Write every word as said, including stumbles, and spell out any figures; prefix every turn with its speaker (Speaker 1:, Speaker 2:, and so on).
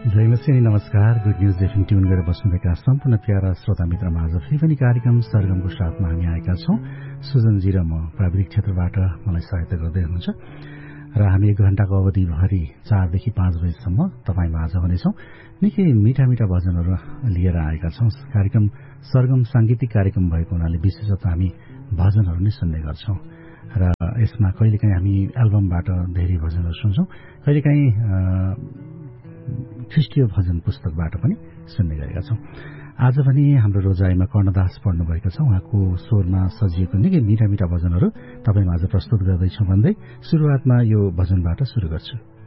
Speaker 1: जयमसिंह नमस्कार। Good news FM tune गरेर बस्नुभएका सम्पूर्ण प्यारा श्रोता मित्रमा आज फेरि पनि कार्यक्रम सरगमको साथमा हामी आएका छौं। सुजनजी र म प्राविधिक क्षेत्रबाट मलाई सहायता गर्दै हुनुहुन्छ र हामी एक घण्टाको अवधिभरि चारदेखि पाँच बजीसम्म तपाईँ माझ हुनेछौं। निकै मिठा मिठा भजनहरू लिएर आएका छौं। कार्यक्रम सरगम सांगीतिक कार्यक्रम भएको हुनाले विशेषतः हामी भजनहरू नै सुन्ने गर्छौं र यसमा कहिलेकाहीँ हामी एल्बमबाट धेरै भजनहरू सुन्छौं, कहिलेकाहीँ ख्रिस्टीय भजन पुस्तकबाट पनि सुन्ने गरेका छौं। आज पनि हाम्रो रोजाइमा कर्णदास पढ्नुभएका छ। उहाँको स्वरमा सजिएको निकै मिठा मिठा भजनहरू तपाईँ माझ प्रस्तुत गर्दैछौं भन्दै शुरूआतमा यो भजनबाट शुरू गर्छु।